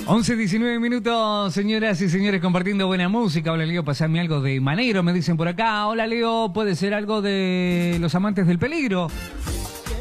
11:19 minutos, señoras y señores, compartiendo buena música. Hola, Leo, pasame algo de Manero, me dicen por acá. Hola, Leo, puede ser algo de Los Amantes del Peligro.